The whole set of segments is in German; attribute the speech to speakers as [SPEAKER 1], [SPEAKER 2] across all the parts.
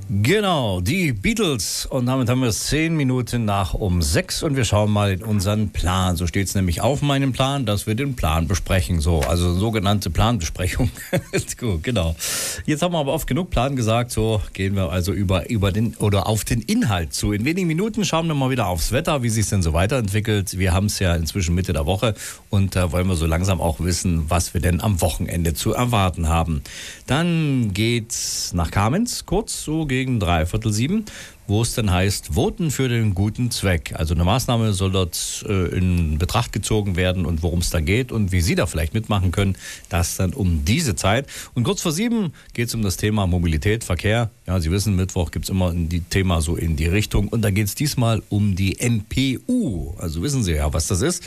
[SPEAKER 1] Genau, die Beatles. Und damit haben wir es 10 Minuten nach um 6 und wir schauen mal in unseren Plan. So steht es nämlich auf meinem Plan, dass wir den Plan besprechen. So, also sogenannte Planbesprechung. Gut, genau. Jetzt haben wir aber oft genug Plan gesagt. So gehen wir also auf den Inhalt zu. In wenigen Minuten schauen wir mal wieder aufs Wetter, wie sich es denn so weiterentwickelt. Wir haben es ja inzwischen Mitte der Woche und da wollen wir so langsam auch wissen, was wir denn am Wochenende zu erwarten haben. Dann geht's nach Kamenz, kurz so gegen 6:45, wo es dann heißt, voten für den guten Zweck. Also eine Maßnahme soll dort in Betracht gezogen werden und worum es da geht und wie Sie da vielleicht mitmachen können, das dann um diese Zeit. Und kurz vor 7 geht es um das Thema Mobilität, Verkehr. Ja, Sie wissen, Mittwoch gibt es immer ein Thema so in die Richtung und da geht es diesmal um die MPU. Also wissen Sie ja, was das ist.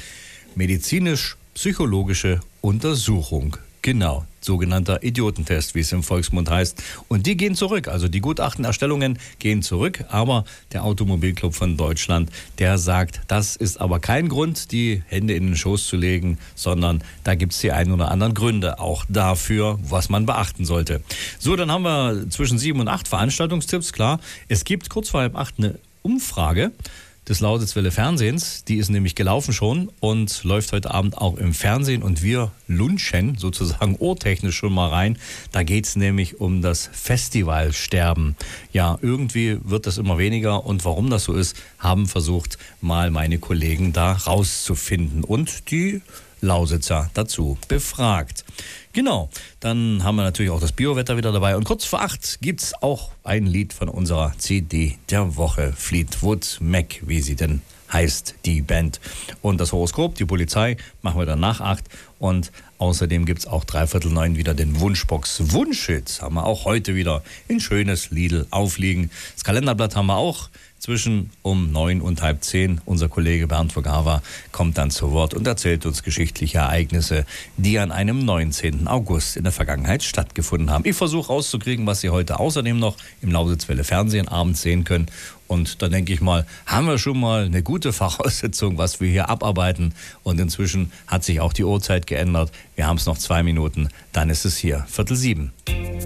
[SPEAKER 1] Medizinisch-psychologische Untersuchung. Genau, sogenannter Idiotentest, wie es im Volksmund heißt. Und die gehen zurück, also die Gutachtenerstellungen gehen zurück, aber der Automobilclub von Deutschland, der sagt, das ist aber kein Grund, die Hände in den Schoß zu legen, sondern da gibt es die ein oder anderen Gründe auch dafür, was man beachten sollte. So, dann haben wir zwischen 7 und 8 Veranstaltungstipps, klar. Es gibt kurz vor 7:30 eine Umfrage des Lausitzwelle Fernsehens, die ist nämlich gelaufen schon und läuft heute Abend auch im Fernsehen und wir lunchen sozusagen ohrtechnisch schon mal rein. Da geht es nämlich um das Festivalsterben. Ja, irgendwie wird das immer weniger und warum das so ist, haben versucht mal meine Kollegen da rauszufinden und die Lausitzer dazu befragt. Genau, dann haben wir natürlich auch das Biowetter wieder dabei und kurz vor 8 gibt's auch ein Lied von unserer CD der Woche, Fleetwood Mac, wie sie denn heißt, die Band. Und das Horoskop, die Polizei, machen wir dann nach 8 und außerdem gibt's auch 8:45 wieder den Wunschbox Wunschhit. Haben wir auch heute wieder ein schönes Lidl aufliegen. Das Kalenderblatt haben wir auch zwischen um 9 und halb 10. Unser Kollege Bernd Vogava kommt dann zu Wort und erzählt uns geschichtliche Ereignisse, die an einem 19. August in der Vergangenheit stattgefunden haben. Ich versuche rauszukriegen, was Sie heute außerdem noch im Lausitzwelle Fernsehen abends sehen können. Und da denke ich mal, haben wir schon mal eine gute Voraussetzung, was wir hier abarbeiten. Und inzwischen hat sich auch die Uhrzeit geändert. Wir haben es noch 2 Minuten, dann ist es hier 6:45.